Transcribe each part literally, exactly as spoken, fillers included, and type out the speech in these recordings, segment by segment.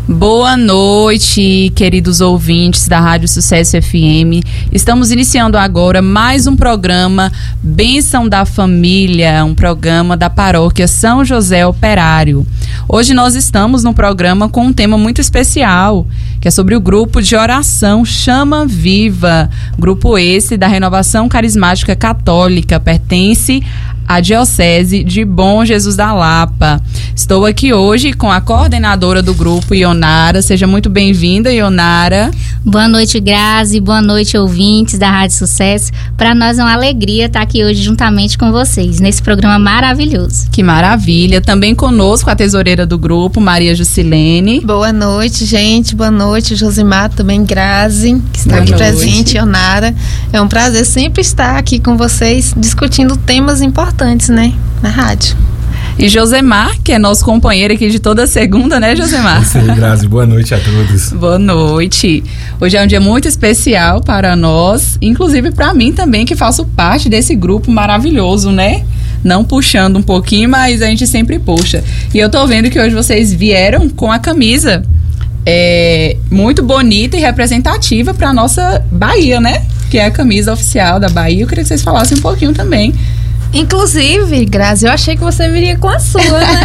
Boa noite, queridos ouvintes da Rádio Sucesso F M. Estamos iniciando agora mais um programa Bênção da Família, um programa da Paróquia São José Operário. Hoje nós estamos num programa com um tema muito especial, que é sobre o grupo de oração Chama Viva. Grupo esse da Renovação Carismática Católica, pertence à Diocese de Bom Jesus da Lapa. Estou aqui hoje com a coordenadora do grupo, Ionara. Seja muito bem-vinda, Ionara. Boa noite, Grazi. Boa noite, ouvintes da Rádio Sucesso. Para nós é uma alegria estar aqui hoje juntamente com vocês, nesse programa maravilhoso. Que maravilha. Também conosco a tesoureira do grupo, Maria Jusilene. Boa noite, gente. Boa noite, Josimar, também Grazi, que está Boa aqui noite. presente, Ionara. É um prazer sempre estar aqui com vocês, discutindo temas importantes, né, na rádio. E Josemar, que é nosso companheiro aqui de toda segunda, né, Josemar? Sim, Grazi, boa noite a todos. Boa noite. Hoje é um dia muito especial para nós, inclusive para mim também, que faço parte desse grupo maravilhoso, né? Não puxando um pouquinho, mas a gente sempre puxa. E eu tô vendo que hoje vocês vieram com a camisa é, muito bonita e representativa para nossa Bahia, né? Que é a camisa oficial da Bahia. Eu queria que vocês falassem um pouquinho também. Inclusive, Grazi, eu achei que você viria com a sua, né?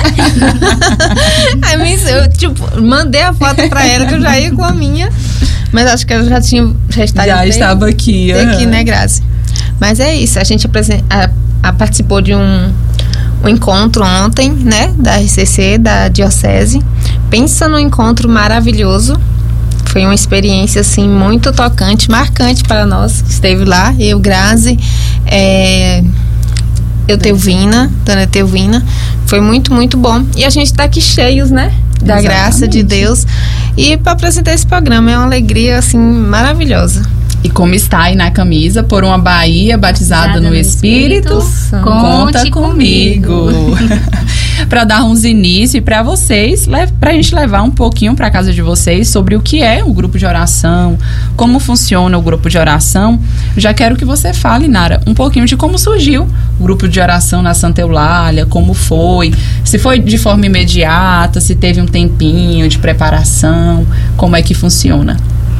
Aí eu, tipo, mandei a foto pra ela que eu já ia com a minha, mas acho que ela já tinha já, estaria já estava aqui, uhum. aqui, né, Grazi? Mas é isso, a gente a, a participou de um, um encontro ontem, né, da R C C, da Diocese. Pensa num encontro maravilhoso. Foi uma experiência, assim, muito tocante, marcante para nós que esteve lá. Eu, Grazi, é... Eu, Teuvina, Dona Teuvina, foi muito, muito bom. E a gente está aqui cheios, né? Da Exatamente. Graça de Deus. E para apresentar esse programa é uma alegria, assim, maravilhosa. E como está aí na camisa, por uma Bahia batizada no, no Espírito, Espírito conta comigo. Para dar uns inícios e para vocês, para a gente levar um pouquinho para casa de vocês sobre o que é o grupo de oração, como funciona o grupo de oração. Já quero que você fale, Nara, um pouquinho de como surgiu o grupo de oração na Santa Eulália, como foi, se foi de forma imediata, se teve um tempinho de preparação, como é que funciona?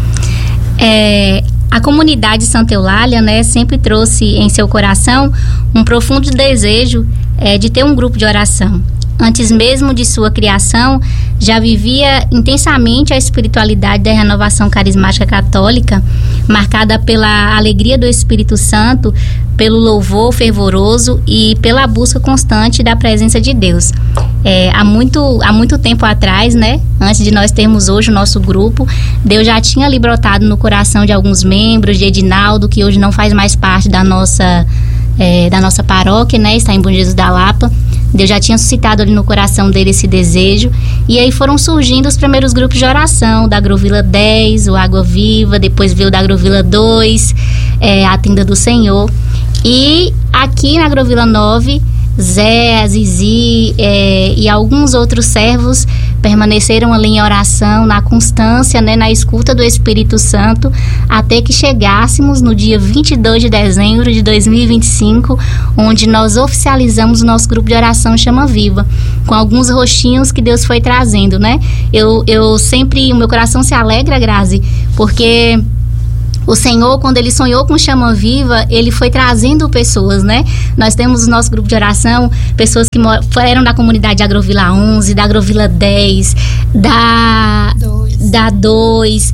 É... A comunidade Santa Eulália, né, sempre trouxe em seu coração um profundo desejo é, de ter um grupo de oração. Antes mesmo de sua criação, já vivia intensamente a espiritualidade da renovação carismática católica, marcada pela alegria do Espírito Santo, pelo louvor fervoroso e pela busca constante da presença de Deus. É, há, muito, há muito tempo atrás, né, antes de nós termos hoje o nosso grupo, Deus já tinha ali brotado no coração de alguns membros, de Edinaldo, que hoje não faz mais parte da nossa, é, da nossa paróquia, né, está em Bom Jesus da Lapa. Deus já tinha suscitado ali no coração dele esse desejo. E aí foram surgindo os primeiros grupos de oração, da Agrovila dez, o Água Viva, depois veio da Agrovila dois, é, a Tenda do Senhor. E aqui na Agrovila nove, Zé, a Zizi é, e alguns outros servos permaneceram ali em oração, na constância, né, na escuta do Espírito Santo, até que chegássemos no dia vinte e dois de dezembro de dois mil e vinte e cinco, onde nós oficializamos o nosso grupo de oração Chama Viva, com alguns rostinhos que Deus foi trazendo, né? Eu, eu sempre, o meu coração se alegra, Grazi, porque o Senhor, quando Ele sonhou com Chama Viva, Ele foi trazendo pessoas, né? Nós temos o nosso grupo de oração, pessoas que eram da comunidade da Agrovila onze, da Agrovila dez, da dois, da dois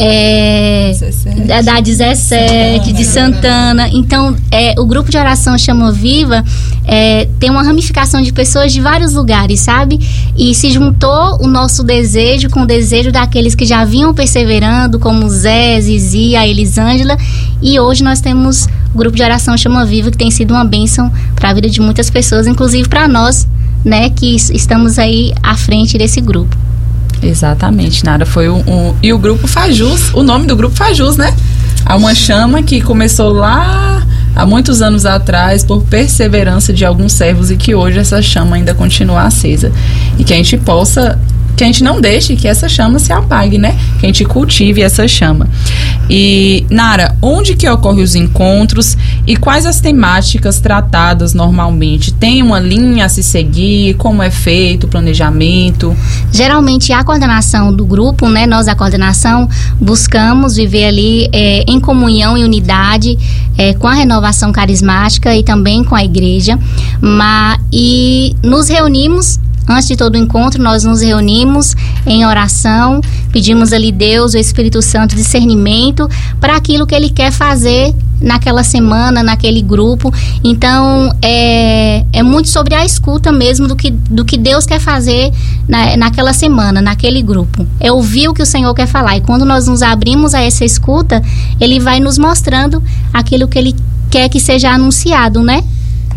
é, da, da dezessete, de Santana. Então, é, o grupo de oração Chama Viva é, tem uma ramificação de pessoas de vários lugares, sabe? E se juntou o nosso desejo com o desejo daqueles que já vinham perseverando, como Zé, Zizi, a Elisângela, e hoje nós temos o grupo de oração Chama Viva, que tem sido uma bênção para a vida de muitas pessoas, inclusive para nós, né, que estamos aí à frente desse grupo. Exatamente, Nara, foi um, um e o grupo faz jus, o nome do grupo faz jus, né? Há uma chama que começou lá há muitos anos atrás por perseverança de alguns servos e que hoje essa chama ainda continua acesa e que a gente possa que a gente não deixe que essa chama se apague, né? Que a gente cultive essa chama. E, Nara, onde que ocorrem os encontros e quais as temáticas tratadas normalmente? Tem uma linha a se seguir? Como é feito o planejamento? Geralmente a coordenação do grupo, né? Nós da coordenação buscamos viver ali é, em comunhão e unidade é, com a renovação carismática e também com a igreja. Mas, e nos reunimos. Antes de todo o encontro, nós nos reunimos em oração, pedimos ali Deus, o Espírito Santo, discernimento para aquilo que Ele quer fazer naquela semana, naquele grupo. Então, é, é muito sobre a escuta mesmo do que, do que Deus quer fazer na, naquela semana, naquele grupo. É ouvir o que o Senhor quer falar. E quando nós nos abrimos a essa escuta, Ele vai nos mostrando aquilo que Ele quer que seja anunciado, né?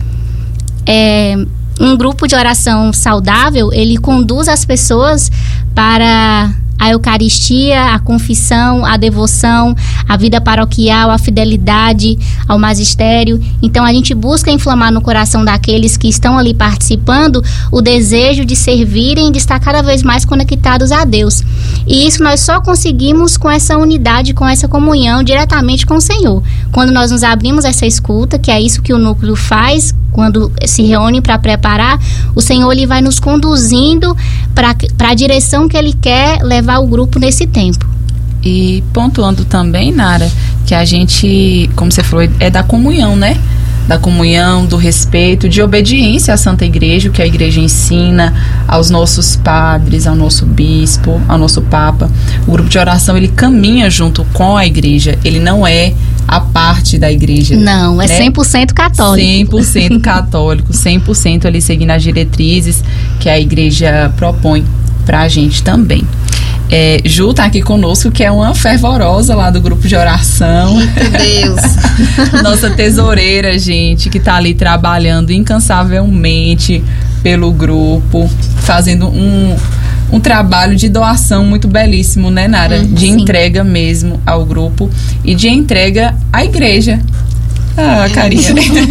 É... Um grupo de oração saudável, ele conduz as pessoas para a Eucaristia, a confissão, a devoção, a vida paroquial, a fidelidade ao magistério. Então a gente busca inflamar no coração daqueles que estão ali participando o desejo de servirem, de estar cada vez mais conectados a Deus. E isso nós só conseguimos com essa unidade, com essa comunhão diretamente com o Senhor. Quando nós nos abrimos a essa escuta, que é isso que o núcleo faz, quando se reúne para preparar, o Senhor ele vai nos conduzindo para a direção que Ele quer levar o grupo nesse tempo. E pontuando também, Nara, que a gente, como você falou, é da comunhão, né? Da comunhão, do respeito, de obediência à Santa Igreja, o que a Igreja ensina aos nossos padres, ao nosso bispo, ao nosso Papa. O grupo de oração, ele caminha junto com a Igreja, ele não é a parte da Igreja. Não, é né? cem por cento católico. cem por cento católico, cem por cento ali seguindo as diretrizes que a Igreja propõe pra gente também. É, Ju tá aqui conosco, que é uma fervorosa lá do grupo de oração. Meu Deus. Nossa tesoureira, gente, que tá ali trabalhando incansavelmente pelo grupo, fazendo um, um trabalho de doação muito belíssimo, né, Nara? Hum, de sim. entrega mesmo ao grupo e de entrega à igreja. Ah, carinha.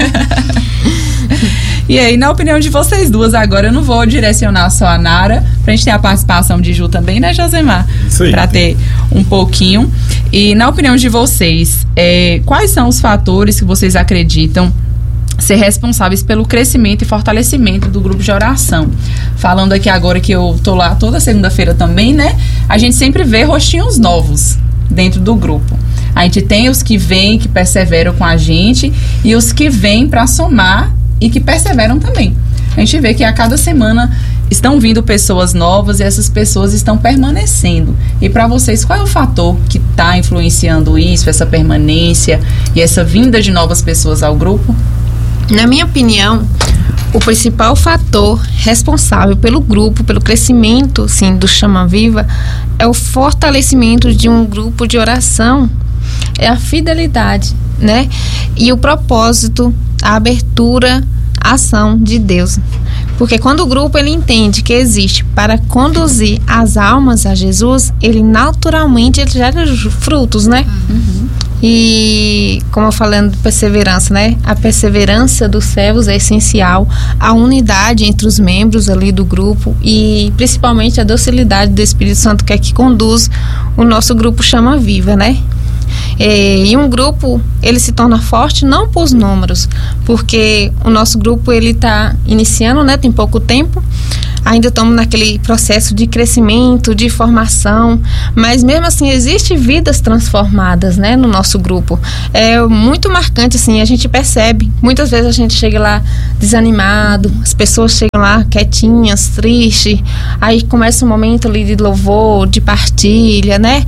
E aí, na opinião de vocês duas, agora eu não vou direcionar só a Nara, pra gente ter a participação de Ju também, né, Josemar? Isso aí. Pra ter um pouquinho. E na opinião de vocês, é, quais são os fatores que vocês acreditam ser responsáveis pelo crescimento e fortalecimento do grupo de oração? Falando aqui agora que eu tô lá toda segunda-feira também, né? A gente sempre vê rostinhos novos dentro do grupo. A gente tem os que vêm, que perseveram com a gente, e os que vêm para somar e que perseveram também. A gente vê que a cada semana estão vindo pessoas novas e essas pessoas estão permanecendo. E para vocês, qual é o fator que está influenciando isso, essa permanência e essa vinda de novas pessoas ao grupo? Na minha opinião, o principal fator responsável pelo grupo, pelo crescimento, sim, do Chama Viva, é o fortalecimento de um grupo de oração, é a fidelidade, né? E o propósito, a abertura, a ação de Deus. Porque quando o grupo ele entende que existe para conduzir as almas a Jesus, ele naturalmente ele gera frutos, né? Uhum. E como eu falando de perseverança, né? A perseverança dos servos é essencial, a unidade entre os membros ali do grupo e principalmente a docilidade do Espírito Santo, que é que conduz o nosso grupo Chama Viva, né? É, e um grupo ele se torna forte não por números, porque o nosso grupo ele está iniciando, né? Tem pouco tempo, ainda estamos naquele processo de crescimento, de formação, mas mesmo assim existe vidas transformadas, né, no nosso grupo. É muito marcante, assim, a gente percebe, muitas vezes a gente chega lá desanimado, as pessoas chegam lá quietinhas, tristes, aí começa um momento ali de louvor, de partilha, né,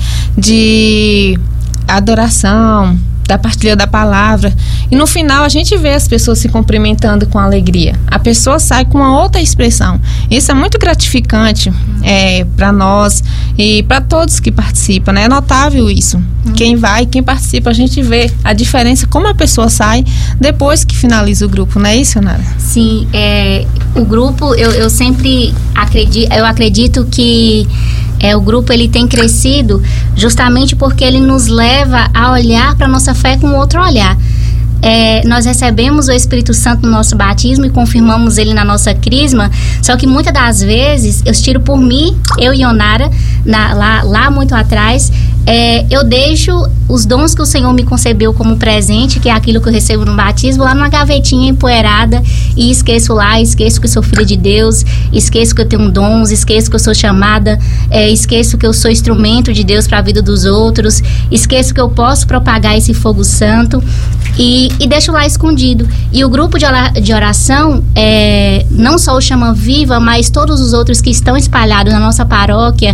de adoração, da partilha da palavra, e no final a gente vê as pessoas se cumprimentando com alegria, a pessoa sai com uma outra expressão. Isso é muito gratificante é, para nós e para todos que participam, né? É notável isso. Hum. Quem vai, quem participa, a gente vê a diferença, como a pessoa sai depois que finaliza o grupo, não é isso, Nara? Sim, é, o grupo, eu, eu sempre acredito, eu acredito que É, o grupo ele tem crescido justamente porque ele nos leva a olhar para a nossa fé com outro olhar. é, nós recebemos o Espírito Santo no nosso batismo e confirmamos ele na nossa crisma, só que muitas das vezes, eu tiro por mim, eu e Onara, na, lá, lá muito atrás, é, eu deixo os dons que o Senhor me concebeu como presente, que é aquilo que eu recebo no batismo, lá numa gavetinha empoeirada, e esqueço lá, esqueço que eu sou filha de Deus, esqueço que eu tenho dons, esqueço que eu sou chamada, é, esqueço que eu sou instrumento de Deus para a vida dos outros, esqueço que eu posso propagar esse fogo santo, e, e deixo lá escondido. E o grupo de, ora, de oração, é, não só o Chama Viva, mas todos os outros que estão espalhados na nossa paróquia,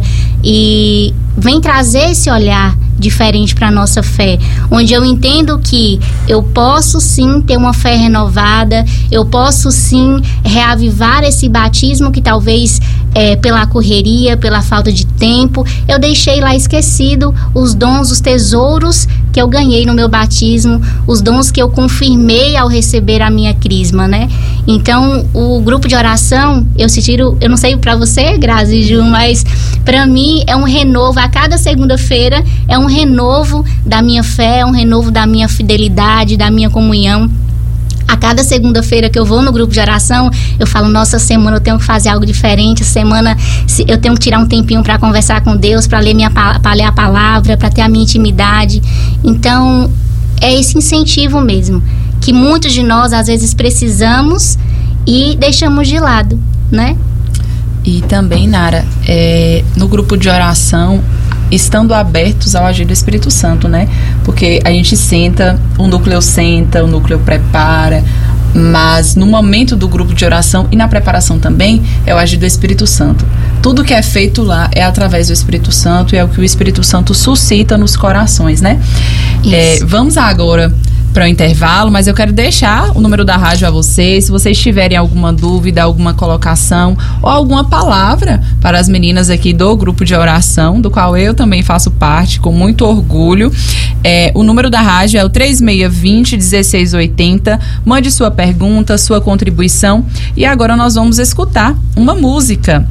e vem trazer esse olhar diferente para a nossa fé, onde eu entendo que eu posso sim ter uma fé renovada, eu posso sim reavivar esse batismo que talvez é, pela correria, pela falta de tempo, eu deixei lá esquecido, os dons, os tesouros que eu ganhei no meu batismo, os dons que eu confirmei ao receber a minha crisma, né? Então, o grupo de oração, eu tiro, eu não sei para você, Grazi e Ju, mas para mim é um renovo, a cada segunda-feira é um renovo da minha fé, é um renovo da minha fidelidade, da minha comunhão. A cada segunda-feira que eu vou no grupo de oração, eu falo, nossa, semana eu tenho que fazer algo diferente, semana eu tenho que tirar um tempinho para conversar com Deus, para ler, minha, para ler a palavra, para ter a minha intimidade. Então, é esse incentivo mesmo, que muitos de nós às vezes precisamos e deixamos de lado, né? E também, Nara, é, no grupo de oração, estando abertos ao agir do Espírito Santo, né? Porque a gente senta, o núcleo senta, o núcleo prepara, mas no momento do grupo de oração e na preparação também é o agir do Espírito Santo. Tudo que é feito lá é através do Espírito Santo e é o que o Espírito Santo suscita nos corações, né? É, vamos agora para o intervalo, mas eu quero deixar o número da rádio a vocês, se vocês tiverem alguma dúvida, alguma colocação ou alguma palavra para as meninas aqui do grupo de oração, do qual eu também faço parte, com muito orgulho. É, o número da rádio é o três seis dois zero, um seis oito zero. Mande sua pergunta, sua contribuição. E agora nós vamos escutar uma música.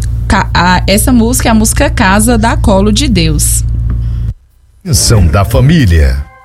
Essa música é a música Casa da Colo de Deus. Bênção da família.